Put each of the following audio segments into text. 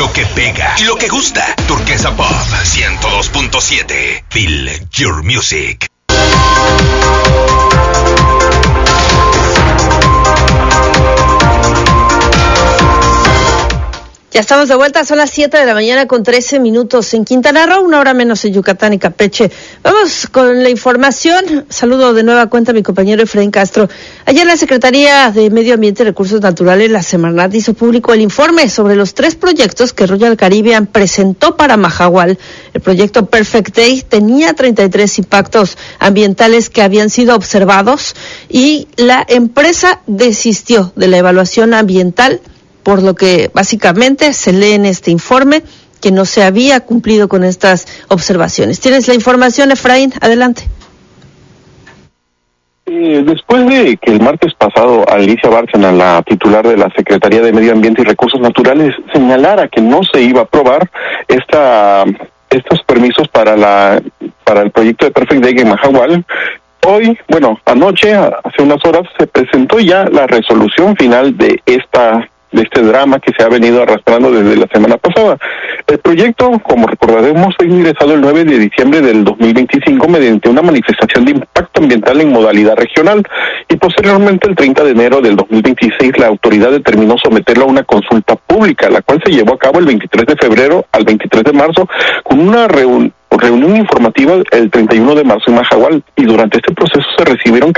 Lo que pega y lo que gusta. Turquesa Pop 102.7. Feel your music. Ya estamos de vuelta, son las 7 de la mañana con 13 minutos en Quintana Roo, 1 hora menos en Yucatán y Campeche. Vamos con la información. Saludo de nueva cuenta a mi compañero Efraín Castro. Ayer la Secretaría de Medio Ambiente y Recursos Naturales, la Semarnat, hizo público el informe sobre los 3 proyectos que Royal Caribbean presentó para Mahahual. El proyecto Perfect Day tenía 33 impactos ambientales que habían sido observados y la empresa desistió de la evaluación ambiental, por lo que básicamente se lee en este informe que no se había cumplido con estas observaciones. ¿Tienes la información, Efraín? Adelante. Después de que el martes pasado Alicia Bárcena, la titular de la Secretaría de Medio Ambiente y Recursos Naturales, señalara que no se iba a aprobar estos permisos para el proyecto de Perfect Day en Mahahual, anoche, hace unas horas, se presentó ya la resolución final de este drama que se ha venido arrastrando desde la semana pasada. El proyecto, como recordaremos, fue ingresado el 9 de diciembre del 2025 mediante una manifestación de impacto ambiental en modalidad regional y posteriormente el 30 de enero del 2026 la autoridad determinó someterlo a una consulta pública, la cual se llevó a cabo el 23 de febrero al 23 de marzo con una reunión informativa el 31 de marzo en Mahahual, y durante este proceso se recibieron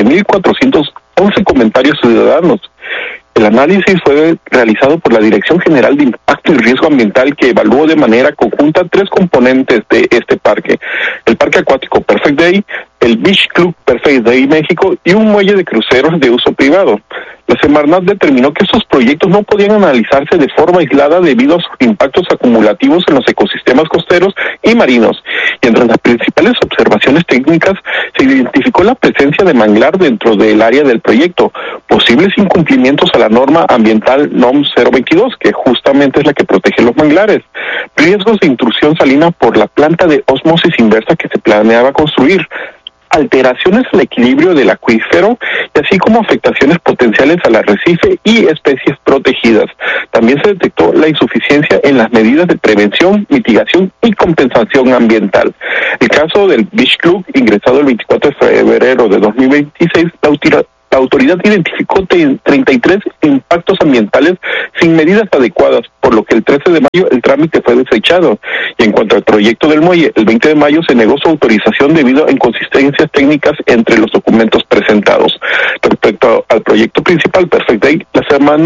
14.411 comentarios ciudadanos. El análisis fue realizado por la Dirección General de Impacto y Riesgo Ambiental, que evaluó de manera conjunta 3 componentes de este parque: el parque acuático Perfect Day, el Beach Club Perfect Day México y un muelle de cruceros de uso privado. La Semarnat determinó que estos proyectos no podían analizarse de forma aislada debido a sus impactos acumulativos en los ecosistemas costeros y marinos. Y entre las principales observaciones técnicas se identificó la presencia de manglar dentro del área del proyecto, posibles incumplimientos a la norma ambiental NOM 022, que justamente es la que protege los manglares, riesgos de intrusión salina por la planta de ósmosis inversa que se planeaba construir, alteraciones al equilibrio del acuífero, y así como afectaciones potenciales al arrecife y especies protegidas. También se detectó la insuficiencia en las medidas de prevención, mitigación y compensación ambiental. El caso del Beach Club, ingresado el 24 de febrero de 2026, la autoridad identificó 33 impactos ambientales sin medidas adecuadas, por lo que el 13 de mayo el trámite fue desechado. Y en cuanto al proyecto del muelle, el 20 de mayo se negó su autorización debido a inconsistencias técnicas entre los documentos presentados. Respecto al proyecto principal, Perfect Day, la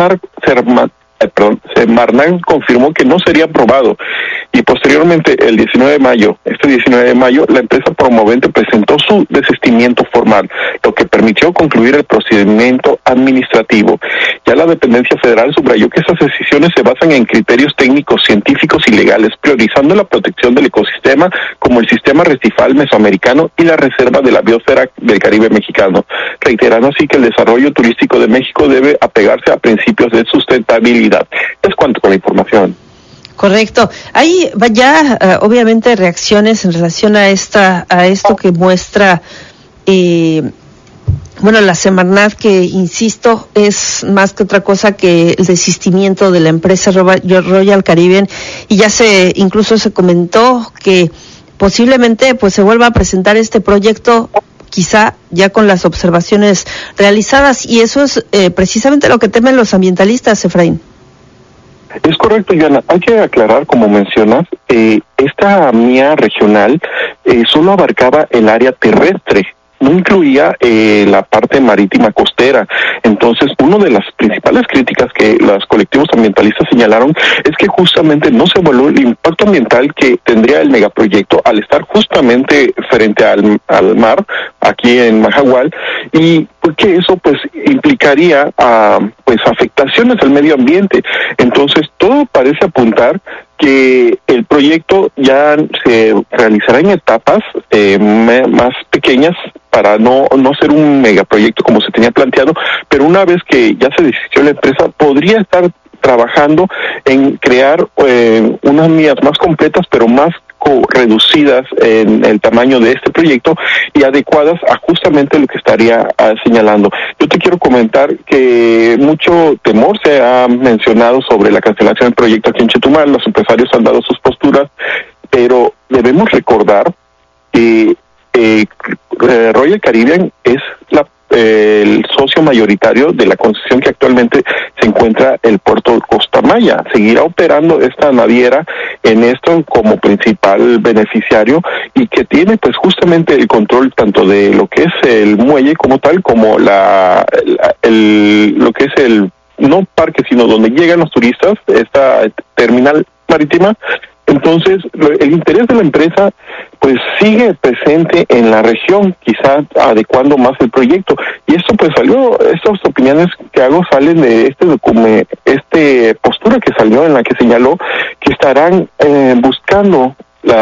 Semarnat confirmó que no sería aprobado, y posteriormente el 19 de mayo, la empresa promovente presentó su desistimiento formal, lo que permitió concluir el procedimiento administrativo. Ya la dependencia federal subrayó que esas decisiones se basan en criterios técnicos, científicos y legales, priorizando la protección del ecosistema como el sistema arrecifal mesoamericano y la reserva de la biosfera del Caribe mexicano, reiterando así que el desarrollo turístico de México debe apegarse a principios de sustentabilidad. Es cuanto con la información. Correcto. Hay ya obviamente reacciones en relación a esto que muestra la Semarnat, que insisto es más que otra cosa que el desistimiento de la empresa Royal Caribbean, y ya incluso se comentó que posiblemente pues se vuelva a presentar este proyecto quizá ya con las observaciones realizadas, y eso es precisamente lo que temen los ambientalistas, Efraín. Es correcto, Yana. Hay que aclarar, como mencionas, esta MIA regional solo abarcaba el área terrestre, no incluía la parte marítima costera. Entonces, una de las principales críticas que los colectivos ambientalistas señalaron es que justamente no se evaluó el impacto ambiental que tendría el megaproyecto al estar justamente frente al mar, aquí en Mahahual, y porque eso pues implicaría afectaciones al medio ambiente. Entonces, todo parece apuntar que el proyecto ya se realizará en etapas más pequeñas para no ser un megaproyecto como se tenía planteado, pero una vez que ya se desistió la empresa, podría estar trabajando en crear unas vías más completas, pero más reducidas en el tamaño de este proyecto y adecuadas a justamente lo que estaría señalando. Yo te quiero comentar que mucho temor se ha mencionado sobre la cancelación del proyecto aquí en Chetumal. Los empresarios han dado sus posturas, pero debemos recordar que Royal Caribbean es el socio mayoritario de la concesión que actualmente se encuentra el puerto de Costa Maya. Seguirá operando esta naviera en esto como principal beneficiario y que tiene pues justamente el control tanto de lo que es el muelle como tal, como lo que es el no parque, sino donde llegan los turistas, esta terminal marítima. Entonces, el interés de la empresa pues sigue presente en la región, quizá adecuando más el proyecto. Y esto pues salió, estas opiniones que hago salen de este postura que salió en la que señaló que estarán buscando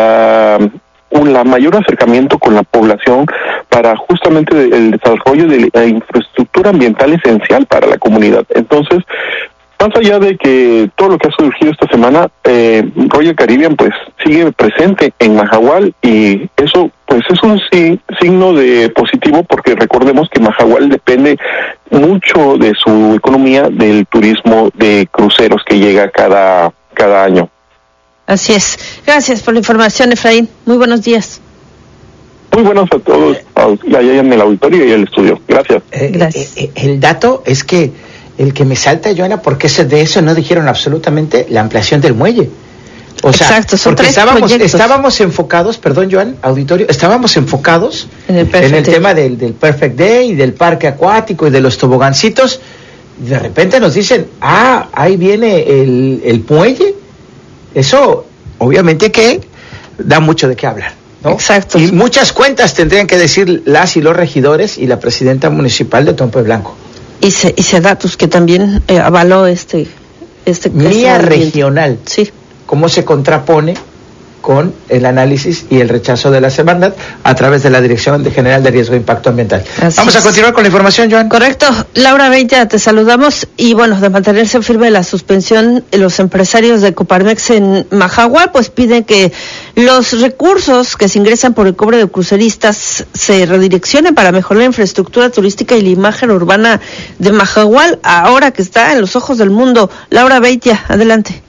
un mayor acercamiento con la población para justamente el desarrollo de la infraestructura ambiental esencial para la comunidad. Entonces, más allá de que todo lo que ha surgido esta semana, Royal Caribbean pues sigue presente en Mahahual y eso pues es un signo de positivo, porque recordemos que Mahahual depende mucho de su economía del turismo de cruceros que llega cada año. Así es. Gracias por la información, Efraín. Muy buenos días. Muy buenos a todos, allá en el auditorio y el estudio. Gracias. Gracias. El dato es que el que me salta, Joana, porque de eso no dijeron absolutamente la ampliación del muelle. O sea, exacto, son porque tres estábamos enfocados, perdón, Joan, auditorio, estábamos enfocados en el tema del Perfect Day y del parque acuático y de los tobogancitos. De repente nos dicen, ahí viene el muelle. Eso, obviamente que da mucho de qué hablar, ¿no? Exacto. Y muchas cuentas tendrían que decir las y los regidores y la presidenta municipal de Tompe Blanco. Y Sedatus, que también avaló este Mía regional. Sí. ¿Cómo se contrapone con el análisis y el rechazo de la Semarnat a través de la Dirección General de Riesgo e Impacto Ambiental? Vamos a continuar con la información, Joan. Correcto. Laura Beitia, te saludamos. Y bueno, de mantenerse firme la suspensión, los empresarios de Coparmex en Mahahual pues piden que los recursos que se ingresan por el cobro de cruceristas se redireccionen para mejorar la infraestructura turística y la imagen urbana de Mahahual, ahora que está en los ojos del mundo. Laura Beitia, adelante.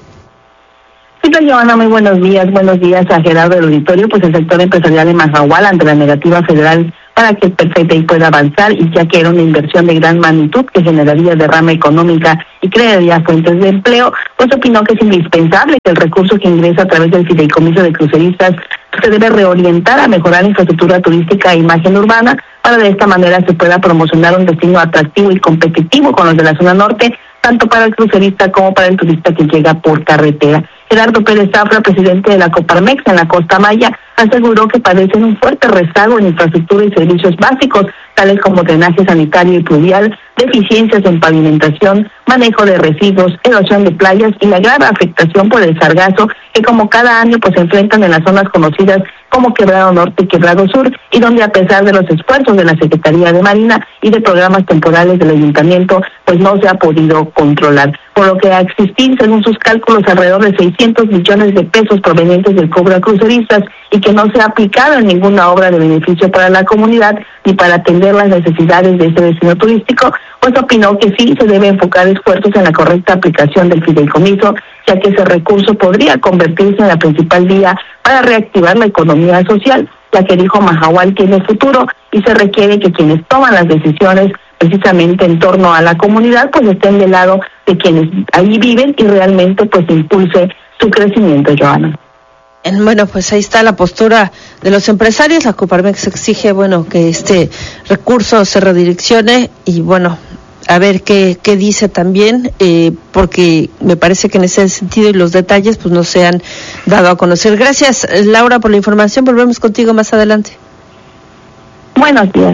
Hola, Joana, muy buenos días a Gerardo del auditorio. Pues el sector empresarial de Mahahual, ante la negativa federal para que el Perfect Day pueda avanzar, y ya que era una inversión de gran magnitud que generaría derrama económica y crearía fuentes de empleo, pues opinó que es indispensable que el recurso que ingresa a través del fideicomiso de cruceristas se debe reorientar a mejorar la infraestructura turística e imagen urbana, para de esta manera se pueda promocionar un destino atractivo y competitivo con los de la zona norte, tanto para el crucerista como para el turista que llega por carretera. Gerardo Pérez Zafra, presidente de la Coparmex en la Costa Maya, aseguró que padecen un fuerte rezago en infraestructura y servicios básicos, tales como drenaje sanitario y pluvial, deficiencias en pavimentación, manejo de residuos, erosión de playas y la grave afectación por el sargazo que como cada año pues se enfrentan en las zonas conocidas como Quebrado Norte y Quebrado Sur, y donde a pesar de los esfuerzos de la Secretaría de Marina y de programas temporales del Ayuntamiento, pues no se ha podido controlar, por lo que a existir, según sus cálculos, alrededor de 600 millones de pesos provenientes del cobro a cruceristas, y que no se ha aplicado en ninguna obra de beneficio para la comunidad ni para atender las necesidades de ese destino turístico, pues opinó que sí se debe enfocar esfuerzos en la correcta aplicación del fideicomiso, ya que ese recurso podría convertirse en la principal vía para reactivar la economía social, ya que dijo Mahahual tiene futuro y se requiere que quienes toman las decisiones precisamente en torno a la comunidad pues estén del lado de quienes ahí viven y realmente pues impulse su crecimiento, Joana. Bueno, pues ahí está la postura de los empresarios. La Coparmex exige, bueno, que este recurso se redireccione y, bueno, a ver qué dice también, porque me parece que en ese sentido y los detalles pues no se han dado a conocer. Gracias, Laura, por la información. Volvemos contigo más adelante. Buenos días.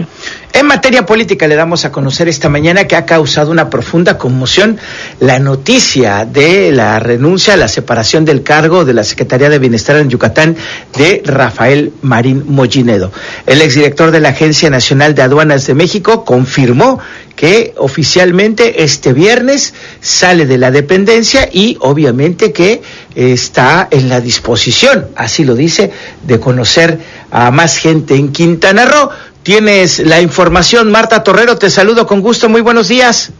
En materia política le damos a conocer esta mañana que ha causado una profunda conmoción la noticia de la renuncia a la separación del cargo de la Secretaría de Bienestar en Yucatán de Rafael Marín Mollinedo. El exdirector de la Agencia Nacional de Aduanas de México confirmó que oficialmente este viernes sale de la dependencia y obviamente que está en la disposición, así lo dice, de conocer a más gente en Quintana Roo. Tienes la información, Marta Torrero, te saludo con gusto, muy buenos días.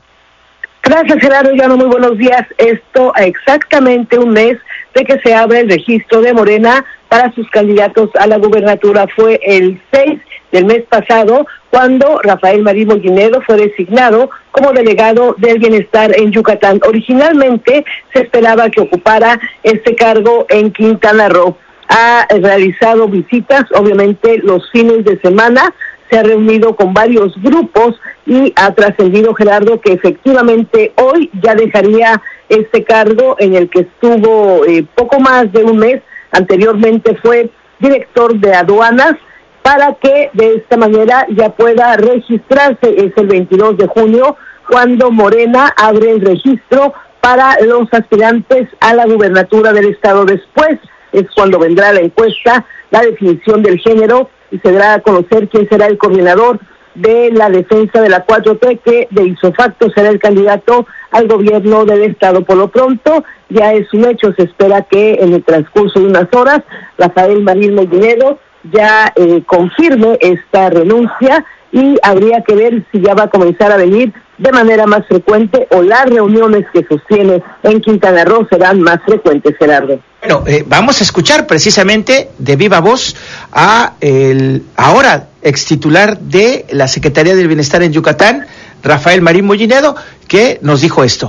Gracias, Gerardo Llano, muy buenos días. Esto a exactamente un mes de que se abre el registro de Morena para sus candidatos a la gubernatura. Fue el 6 del mes pasado cuando Rafael Marín Mollinedo fue designado como delegado del bienestar en Yucatán. Originalmente se esperaba que ocupara este cargo en Quintana Roo. Ha realizado visitas, obviamente los fines de semana, se ha reunido con varios grupos y ha trascendido, Gerardo, que efectivamente hoy ya dejaría este cargo en el que estuvo poco más de un mes. Anteriormente fue director de aduanas, para que de esta manera ya pueda registrarse. Es el 22 de junio cuando Morena abre el registro para los aspirantes a la gubernatura del estado. Después es cuando vendrá la encuesta, la definición del género, y se dará a conocer quién será el coordinador de la defensa de la 4T, que de ipso facto será el candidato al gobierno del estado. Por lo pronto, ya es un hecho, se espera que en el transcurso de unas horas, Rafael Marín Mollinedo ya confirme esta renuncia, y habría que ver si ya va a comenzar a venir de manera más frecuente o las reuniones que sostiene en Quintana Roo serán más frecuentes, Gerardo. Bueno, vamos a escuchar precisamente de viva voz a el ahora extitular de la Secretaría del Bienestar en Yucatán, Rafael Marín Mollinedo, que nos dijo esto.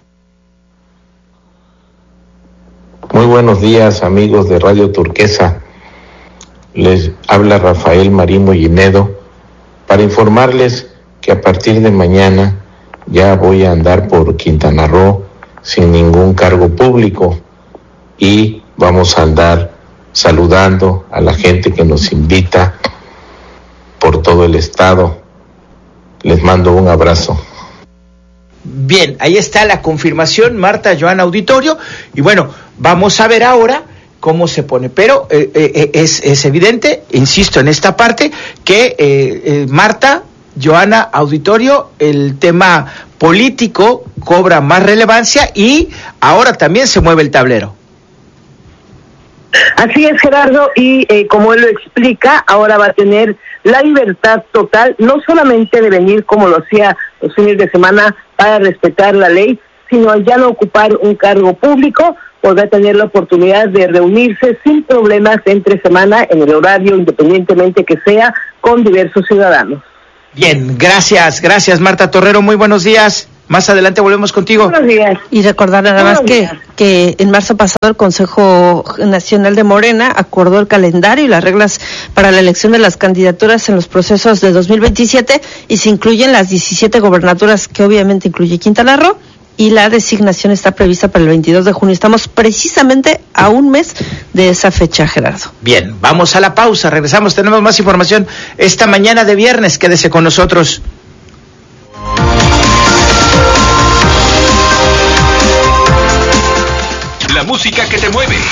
Muy buenos días, amigos de Radio Turquesa. Les habla Rafael Marín Mollinedo para informarles que a partir de mañana ya voy a andar por Quintana Roo sin ningún cargo público y vamos a andar saludando a la gente que nos invita por todo el estado. Les mando un abrazo. Bien, ahí está la confirmación, Marta, Joan, auditorio, y bueno, vamos a ver ahora cómo se pone, pero es evidente, insisto en esta parte, que Marta, Joana, auditorio, el tema político cobra más relevancia y ahora también se mueve el tablero. Así es, Gerardo, y como él lo explica, ahora va a tener la libertad total, no solamente de venir como lo hacía los fines de semana para respetar la ley, sino al ya no ocupar un cargo público, podrá tener la oportunidad de reunirse sin problemas entre semana en el horario, independientemente que sea, con diversos ciudadanos. Bien, gracias Marta Torrero, muy buenos días. Más adelante volvemos contigo. Buenos días. Y recordar nada más que en marzo pasado el Consejo Nacional de Morena acordó el calendario y las reglas para la elección de las candidaturas en los procesos de 2027 y se incluyen las 17 gobernaturas que obviamente incluye Quintana Roo, y la designación está prevista para el 22 de junio. Estamos precisamente a un mes de esa fecha, Gerardo. Bien, vamos a la pausa, regresamos, tenemos más información esta mañana de viernes, quédese con nosotros. La música que te mueve.